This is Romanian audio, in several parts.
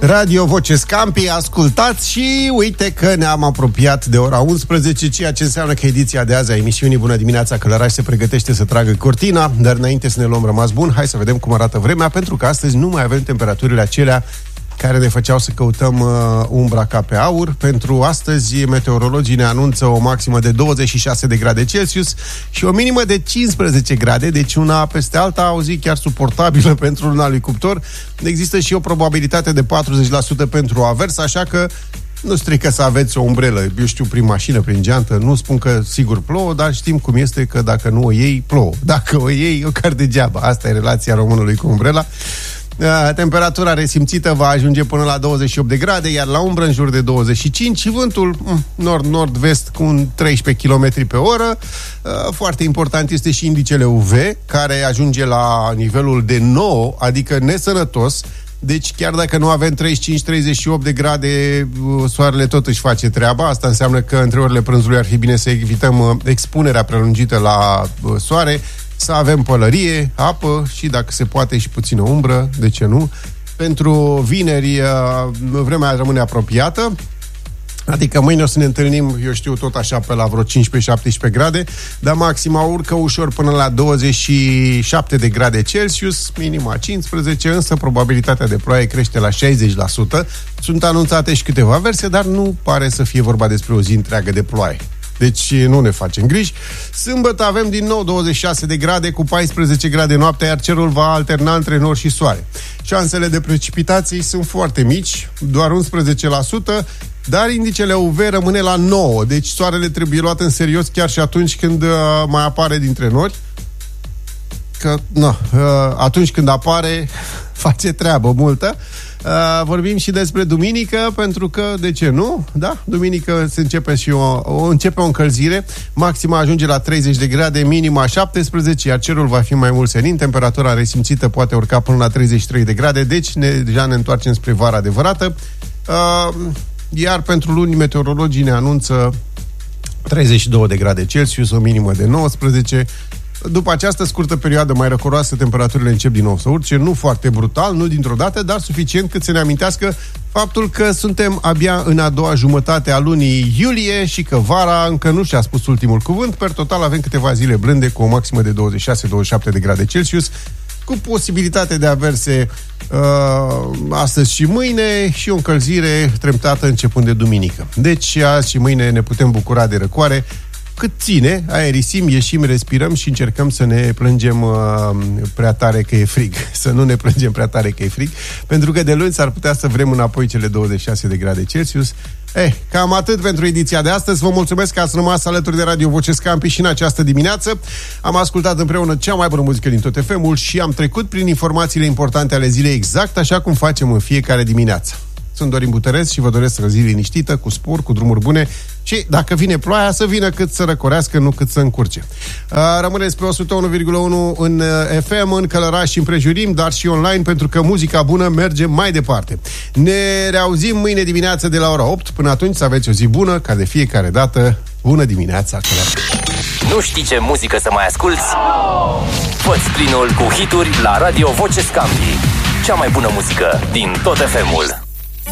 Radio Voce Scampi, ascultați și uite că ne-am apropiat de ora 11, ceea ce înseamnă că ediția de azi a emisiunii Bună Dimineața Călăraș se pregătește să tragă cortina, dar înainte să ne luăm rămas bun, hai să vedem cum arată vremea, pentru că astăzi nu mai avem temperaturile acelea care ne făceau să căutăm umbra ca pe aur. Pentru astăzi, meteorologii ne anunță o maximă de 26 de grade Celsius și o minimă de 15 grade, deci una peste alta, o zi chiar suportabilă pentru luna lui Cuptor. Există și o probabilitate de 40% pentru avers, așa că nu strică să aveți o umbrelă, eu știu, prin mașină, prin geantă. Nu spun că sigur plouă, dar știm cum este, că dacă nu o iei, plouă. Dacă o iei, o car degeaba. Asta e relația românului cu umbrela. Temperatura resimțită va ajunge până la 28 de grade, iar la umbră în jur de 25 și vântul nord-nord-vest cu 13 km pe oră. Foarte important este și indicele UV, care ajunge la nivelul de 9, adică nesănătos. Deci chiar dacă nu avem 35-38 de grade, soarele tot își face treaba. Asta înseamnă că între orele prânzului ar fi bine să evităm expunerea prelungită la soare, să avem pălărie, apă și, dacă se poate, și puțină umbră, de ce nu? Pentru vineri, vremea rămâne apropiată, adică mâine o să ne întâlnim, eu știu, tot așa pe la vreo 15-17 grade, dar maxima urcă ușor până la 27 de grade Celsius, minima 15, însă probabilitatea de ploaie crește la 60%. Sunt anunțate și câteva verse, dar nu pare să fie vorba despre o zi întreagă de ploaie. Deci nu ne facem griji. Sâmbătă avem din nou 26 de grade cu 14 grade noaptea, iar cerul va alterna între nor și soare. Șansele de precipitații sunt foarte mici, doar 11%, dar indicele UV rămâne la 9, deci soarele trebuie luat în serios chiar și atunci când mai apare dintre nori. Că, atunci când apare, face treabă multă. Vorbim și despre duminică, pentru că, de ce nu? Da, duminică se începe și începe o încălzire. Maxima ajunge la 30 de grade, minima 17, iar cerul va fi mai mult senin. Temperatura resimțită poate urca până la 33 de grade, deci deja ne întoarcem spre vara adevărată. Iar pentru luni, meteorologii ne anunță 32 de grade Celsius, o minimă de 19. După această scurtă perioadă mai răcoroasă, temperaturile încep din nou să urce, nu foarte brutal, nu dintr-o dată, dar suficient cât să ne amintească faptul că suntem abia în a doua jumătate a lunii iulie și că vara încă nu și-a spus ultimul cuvânt. Per total avem câteva zile blânde cu o maximă de 26-27 de grade Celsius, cu posibilitate de averse astăzi și mâine și o încălzire treptată începând de duminică. Deci azi și mâine ne putem bucura de răcoare cât ține, aerisim, ieșim, respirăm și încercăm să ne plângem prea tare că e frig. Să nu ne plângem prea tare că e frig, pentru că de luni s-ar putea să vrem înapoi cele 26 de grade Celsius. Cam atât pentru ediția de astăzi. Vă mulțumesc că ați rămas alături de Radio Voce Scampi și în această dimineață. Am ascultat împreună cea mai bună muzică din tot FM-ul și am trecut prin informațiile importante ale zilei, exact așa cum facem în fiecare dimineață. Sunt Dorin Buteresc și vă doresc o zi liniștită, cu spor, cu drumuri bune și, dacă vine ploaia, să vină cât să răcorească, nu cât să încurce. Rămâneți pe 101,1 în FM, în Călăraș și împrejurim, dar și online, pentru că muzica bună merge mai departe. Ne reauzim mâine dimineață de la ora 8. Până atunci să aveți o zi bună, ca de fiecare dată. Bună dimineața, Călăraș! Nu știi ce muzică să mai asculți? Fă-ți plinul cu hituri la Radio Voce Scampi. Cea mai bună muzică din tot FM-ul.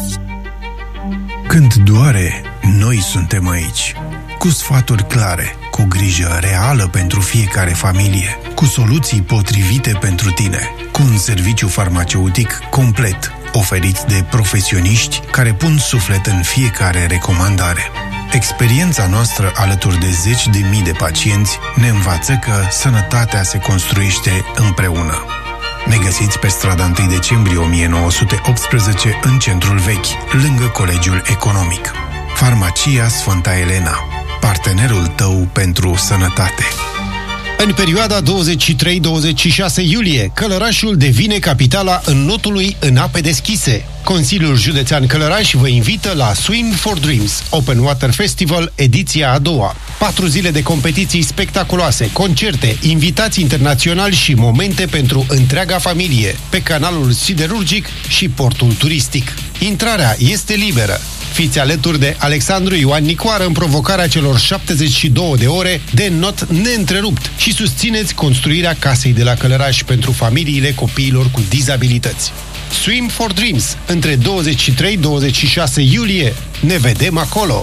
Când doare, noi suntem aici. Cu sfaturi clare, cu grijă reală pentru fiecare familie, cu soluții potrivite pentru tine, cu un serviciu farmaceutic complet, oferit de profesioniști care pun suflet în fiecare recomandare. Experiența noastră alături de zeci de mii de pacienți ne învață că sănătatea se construiește împreună. Ne găsiți pe strada 1 decembrie 1918 în centrul vechi, lângă Colegiul Economic. Farmacia Sfânta Elena, partenerul tău pentru sănătate. În perioada 23-26 iulie, Călărașul devine capitala înnotului în ape deschise. Consiliul Județean Călăraș vă invită la Swim for Dreams Open Water Festival, ediția a doua. 4 zile de competiții spectaculoase, concerte, invitați internaționali și momente pentru întreaga familie, pe canalul siderurgic și portul turistic. Intrarea este liberă. Fiți alături de Alexandru Ioan Nicoară în provocarea celor 72 de ore de not neîntrerupt și susțineți construirea casei de la Călăraș pentru familiile copiilor cu dizabilități. Swim for Dreams, între 23-26 iulie. Ne vedem acolo!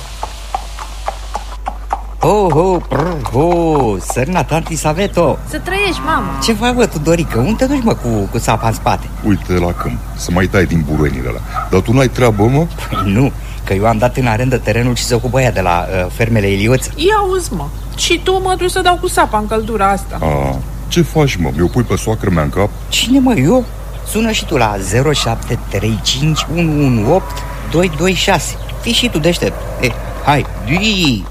Sărna tanti Saveto. Să trăiești, mamă. Ce faci, bă, Tudorică? Unde te duci, mă, cu sapa în spate? Uite la câmp, să mai tai din buruenile alea. Dar tu n-ai treabă, mă? Păi nu, că eu am dat în arendă terenul și se ocupă ea de la fermele Iliuță. Ia auzi, mă. Și tu mă duci să dau cu sapa în căldura asta. Ce faci, mă? Mi-o pui pe soacră mea în cap? Cine, mă, eu? Sună și tu la 0735 118 226. Fii și tu deștept. Hai, dui!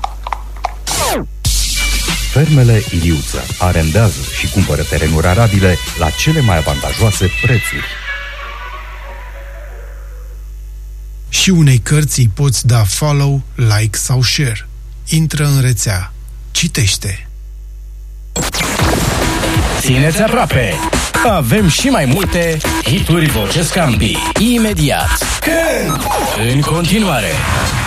Fermele Iliuță arendează și cumpără terenuri arabile la cele mai avantajoase prețuri. Și unei cărți îi poți da follow, like sau share. Intră în rețea. Citește. Țineți aproape! Avem și mai multe hituri Voce Scampi. Imediat! Când? În continuare!